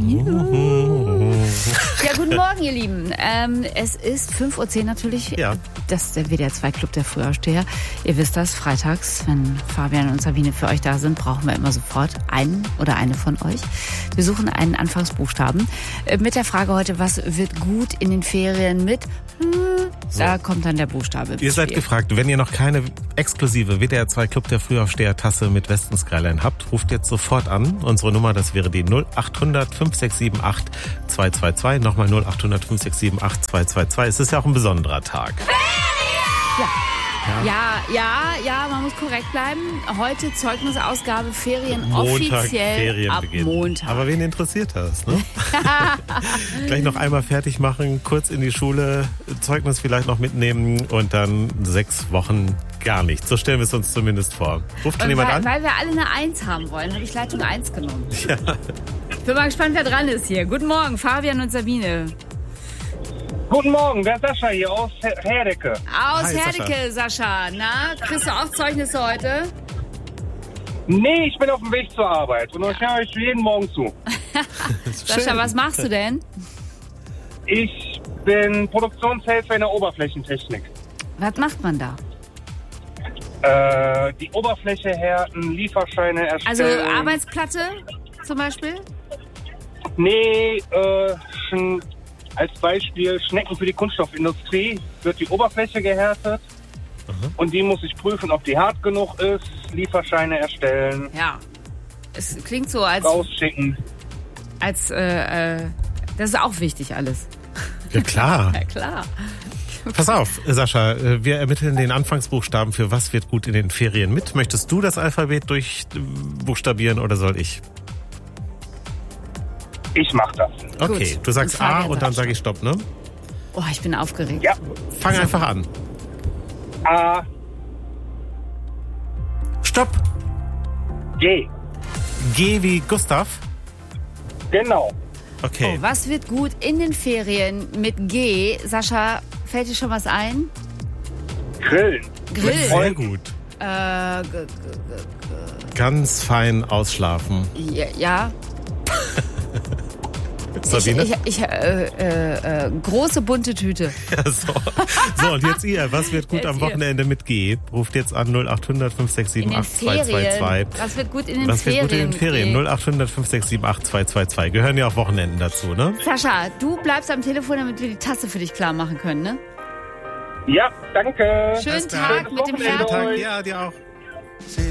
Ja, guten Morgen, ihr Lieben. Es ist 5:10 Uhr natürlich. Ja. Das ist der WDR 2 Club der Frühaufsteher. Ihr wisst das, freitags, wenn Fabian und Sabine für euch da sind, brauchen wir immer sofort einen oder eine von euch. Wir suchen einen Anfangsbuchstaben. Mit der Frage heute, was wird gut in den Ferien mit? Da kommt dann der Buchstabe. Ihr seid gefragt, wenn ihr noch keine exklusive WDR 2 Club der Frühaufsteher-Tasse mit Westen-Skyline habt, ruft jetzt sofort an. Unsere Nummer, das wäre die 0800 5678 222. Nochmal 0800 5678 222. Es ist ja auch ein besonderer Tag. Ja, man muss korrekt bleiben. Heute Zeugnisausgabe, Ferien Montag, offiziell Ferienbeginn. ab Montag. Aber wen interessiert das, ne? Gleich noch einmal fertig machen, kurz in die Schule, Zeugnis vielleicht noch mitnehmen und dann 6 Wochen gar nichts. So stellen wir es uns zumindest vor. Ruft schon jemand an? Weil wir alle eine 1 haben wollen, habe ich Leitung 1 genommen. Ja. Ich bin mal gespannt, wer dran ist hier. Guten Morgen, Fabian und Sabine. Guten Morgen, der Sascha hier aus Herdecke. Aus Hi, Herdecke, Sascha. Na, kriegst du auch Zeugnisse heute? Nee, ich bin auf dem Weg zur Arbeit und ich höre euch jeden Morgen zu. Sascha, was machst du denn? Ich bin Produktionshelfer in der Oberflächentechnik. Was macht man da? Die Oberfläche härten, Lieferscheine Also erstellen. Arbeitsplatte zum Beispiel? Nee, als Beispiel Schnecken für die Kunststoffindustrie wird die Oberfläche gehärtet. Und die muss ich prüfen, ob die hart genug ist, Lieferscheine erstellen, Ja. Es klingt so, als rausschicken. das ist auch wichtig alles. Ja, klar. Ja, klar. Pass auf, Sascha, wir ermitteln den Anfangsbuchstaben für was wird gut in den Ferien mit. Möchtest du das Alphabet durchbuchstabieren oder soll ich? Ich mach das. Okay, Gut. du sagst Und Fabian A und dann sage ich Stopp, ne? Oh, ich bin aufgeregt. Ja, Fang einfach an. A, Stopp! G. G wie Gustav? Genau. Okay. Oh, was wird gut in den Ferien mit G? Sascha, fällt dir schon was ein? Grillen. Grill. Sehr gut. Ganz fein ausschlafen. Ja. Sabine? Große bunte Tüte. Ja, so, und jetzt ihr. Was wird gut Jetzt am ihr. Wochenende mit G? Ruft jetzt an 0800 567 In den 8222. Ferien. Was wird gut in den Was wird Ferien? gut in den Ferien? mit G? 0800 567 8222. Gehören ja auch Wochenenden dazu, ne? Sascha, du bleibst am Telefon, damit wir die Tasse für dich klar machen können, ne? Ja, danke. Schönen Alles klar. Tag mit dem Wochenende Herzen. euch. Ja, dir auch.